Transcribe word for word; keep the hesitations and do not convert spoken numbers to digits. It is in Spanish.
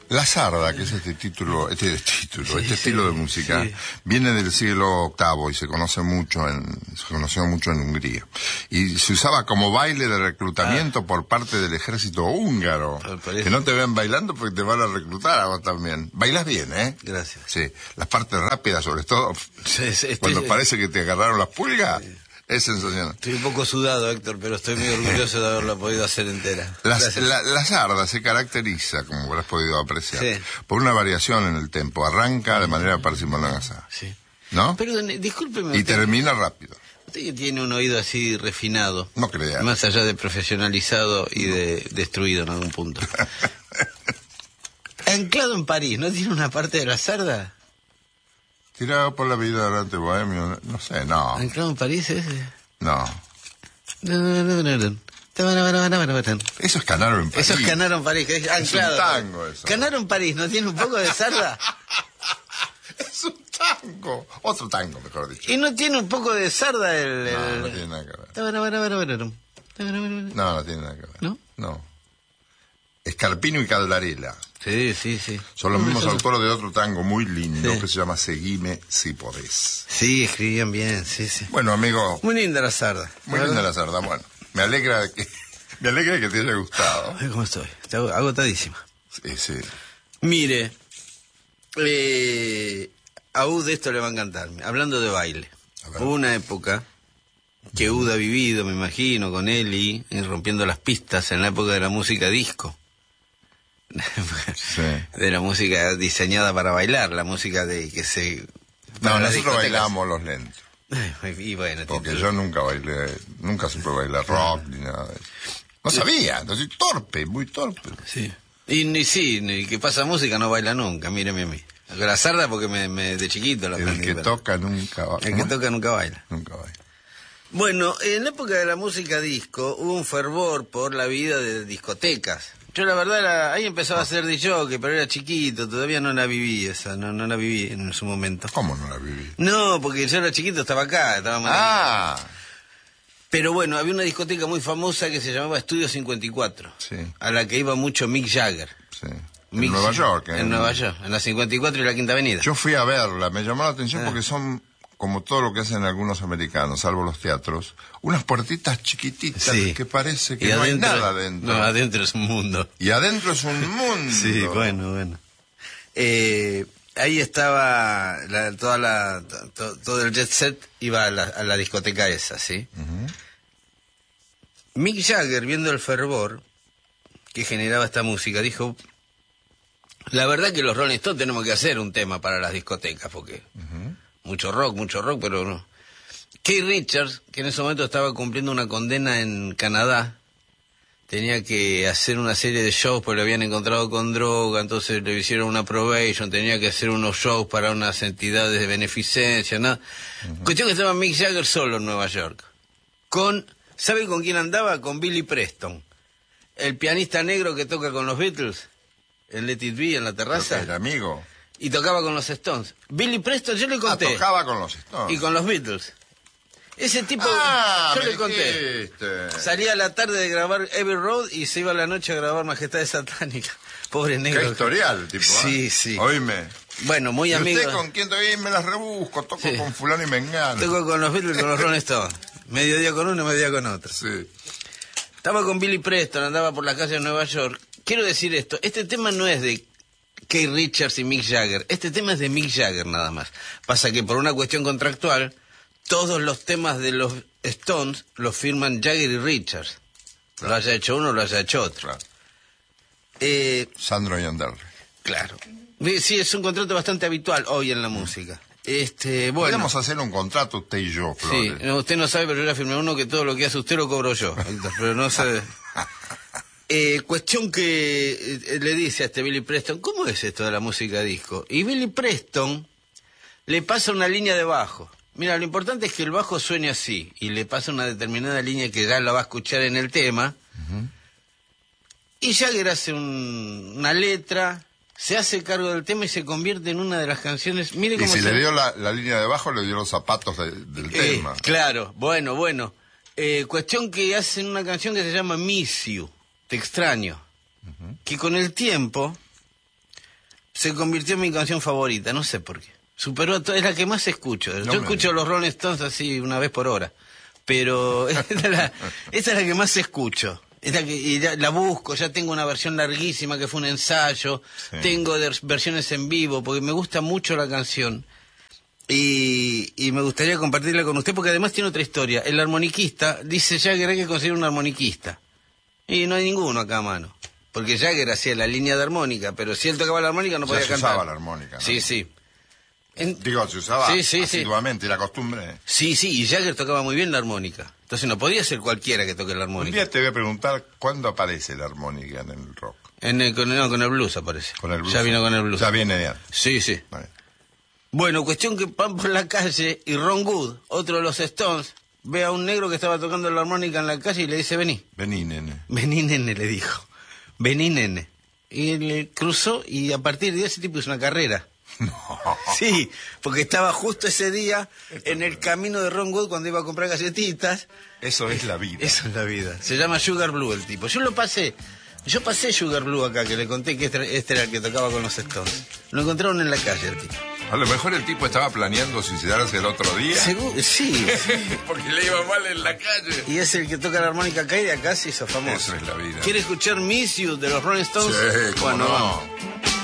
La Zarda, que es este título, este título, Sí, este sí, estilo de música, sí. viene del siglo octavo y se conoce mucho en, se conoció mucho en Hungría. Y se usaba como baile de reclutamiento ah. por parte del ejército húngaro. Que no te vean bailando porque te van a reclutar a vos también. Bailas bien, ¿eh? Gracias. Sí, las partes rápidas sobre todo. Sí, sí, cuando estoy... parece que te agarraron las pulgas. Sí. Es sensacional. Estoy un poco sudado, Héctor, pero estoy muy orgulloso de haberla podido hacer entera. Las, la, la zarda se caracteriza, como habrás podido apreciar, sí. por una variación en el tempo. Arranca de manera parsimoniosa. Sí. ¿No? Perdón, discúlpeme. Y usted, termina rápido. Usted que tiene un oído así refinado. No crea. Más allá de profesionalizado y no. de destruido en algún punto. Anclado en París, ¿no tiene una parte de la zarda? Tirado por la vida delante bohemio, no sé, no. ¿Anclado en París ese? No. Eso es Canaro en París. Eso es Canaro en París, que es anclado. Es un tango eso. Canaro en París, ¿no tiene un poco de zarda? Es un tango. Otro tango, mejor dicho. ¿Y no tiene un poco de zarda el...? el... No, no tiene nada que ver. No, no tiene nada que ver. ¿No? No. Escarpino y Caldarela. Sí, sí, sí. Son los no, mismos son... autores de otro tango muy lindo sí. que se llama Seguime si podés. Sí, escribían bien, sí, sí. Bueno, amigo. Muy linda la zarda. Muy linda la zarda, bueno. Me alegra que, me alegra que te haya gustado. Ay, ¿cómo estoy? Estoy agotadísima. Sí, sí. Mire, eh, a U de esto le va a encantar. Hablando de baile. Hubo una época que Uda ha vivido, me imagino, con Eli, rompiendo las pistas en la época de la música disco. Sí. De la música diseñada para bailar, la música de que se... No, nosotros bailamos los lentos. Y bueno, porque yo nunca bailé, nunca supe bailar rock ni nada de eso. No sabía, no soy torpe, muy torpe. Sí. Y ni sí, ni que pasa música no baila nunca, míreme a mí. La zarda porque me, me de chiquito la aprendí. El que pero... toca nunca baila. El que toca nunca baila. Nunca baila. Bueno, en la época de la música disco hubo un fervor por la vida de discotecas. Yo la verdad era, ahí empezaba a ser D J, pero era chiquito, todavía no la viví esa, no, no la viví en su momento. ¿Cómo no la viví? No, porque yo era chiquito, estaba acá, estaba más Ah. ahí. Pero bueno, había una discoteca muy famosa que se llamaba Estudio cincuenta y cuatro, sí. a la que iba mucho Mick Jagger. Sí. Mick en Nueva York. En, en Nueva York, en la cincuenta y cuatro y la Quinta Avenida. Yo fui a verla, me llamó la atención ah. porque son... como todo lo que hacen algunos americanos, salvo los teatros, unas puertitas chiquititas sí. que parece que y no adentro, hay nada adentro. No, adentro es un mundo. Y adentro es un mundo. Sí, bueno, bueno. Eh, ahí estaba la, toda la, to, todo el jet set iba a la, a la discoteca esa, ¿sí? Uh-huh. Mick Jagger, viendo el fervor que generaba esta música, dijo, la verdad que los Rolling Stones tenemos que hacer un tema para las discotecas, porque... Uh-huh. Mucho rock, mucho rock, pero no. Keith Richards, que en ese momento estaba cumpliendo una condena en Canadá, tenía que hacer una serie de shows porque lo habían encontrado con droga, entonces le hicieron una probation, tenía que hacer unos shows para unas entidades de beneficencia, nada. Uh-huh. Cuestión que estaba Mick Jagger solo en Nueva York. Con, ¿sabe con quién andaba? Con Billy Preston, el pianista negro que toca con los Beatles, en Let It Be, en la terraza. El amigo. Y tocaba con los Stones. Billy Preston, yo le conté. Ah, tocaba con los Stones. Y con los Beatles. Ese tipo, ah, yo le conté. Dijiste. Salía a la tarde de grabar Abbey Road y se iba a la noche a grabar Majestades Satánicas. Pobre negro. Qué historial, tipo. Sí, ¿eh? sí. Oíme. Bueno, muy ¿Y amigo. usted con quién todavía me las rebusco? Toco sí. con fulano y mengano. Toco con los Beatles y con los Rolling Stones. Medio día con uno, medio día con otro. Sí. Estaba con Billy Preston, andaba por la calle de Nueva York. Quiero decir esto, este tema no es de Keith Richards y Mick Jagger. Este tema es de Mick Jagger nada más. Pasa que por una cuestión contractual, todos los temas de los Stones los firman Jagger y Richards. Claro. Lo haya hecho uno, lo haya hecho otro. Claro. Eh, Sandro y Anderle. Claro. Sí, es un contrato bastante habitual hoy en la música. Este, bueno. Podemos hacer un contrato usted y yo, Flores. Sí, usted no sabe, pero yo le firmé uno que todo lo que hace usted lo cobro yo. Pero no sé... Eh, cuestión que eh, le dice a este Billy Preston, ¿cómo es esto de la música disco? Y Billy Preston le pasa una línea de bajo. Mira, lo importante es que el bajo suene así, y le pasa una determinada línea que ya la va a escuchar en el tema. Uh-huh. Y Jagger hace un, una letra, se hace cargo del tema y se convierte en una de las canciones. Mire cómo y si se... le dio la, la línea de bajo, le dio los zapatos de, del eh, tema. Claro, bueno, bueno. Eh, cuestión que hacen una canción que se llama Miss You. Te extraño, uh-huh. que con el tiempo se convirtió en mi canción favorita, no sé por qué. Superó a todo, es la que más escucho. No Yo escucho los Rolling Stones así una vez por hora, pero esta es la, esta es la que más escucho. Es la que, y la, la busco, ya tengo una versión larguísima que fue un ensayo, sí. Tengo de, versiones en vivo, porque me gusta mucho la canción. Y, y me gustaría compartirla con usted, porque además tiene otra historia. El armoniquista, dice Jagger, hay que conseguir un armoniquista. Y no hay ninguno acá a mano. Porque Jagger hacía la línea de armónica, pero si él tocaba la armónica no ya podía se cantar. usaba la armónica, ¿no? Sí, sí. En... Digo, se usaba sí, sí, asiduamente, sí. La costumbre. Sí, sí, y Jagger tocaba muy bien la armónica. Entonces no podía ser cualquiera que toque la armónica. Un día te voy a preguntar cuándo aparece la armónica en el rock. En el, con, no, con el blues aparece. Con el blues. Ya vino con el blues. Ya viene de antes. Sí, sí. Vale. Bueno, cuestión que van por la calle y Ron Wood, otro de los Stones, ve a un negro que estaba tocando la armónica en la calle y le dice, vení. Vení, nene. Vení, nene, le dijo. Vení, nene. Y él cruzó y a partir de ese tipo hizo una carrera. No. Sí, porque estaba justo ese día en el camino de Ron Wood cuando iba a comprar galletitas. Eso es la vida. Eso es la vida. Se llama Sugar Blue el tipo. Yo lo pasé. Yo pasé Sugar Blue acá, que le conté que este, este era el que tocaba con los Stones. Lo encontraron en la calle el tipo. A lo mejor el tipo estaba planeando suicidarse el otro día. Seguro, sí. sí. Porque le iba mal en la calle. Y es el que toca la armónica acá y de acá se hizo famoso. Eso es la vida. ¿Quiere escuchar Miss You de los Rolling Stones? Sí, cómo bueno, no. vamos.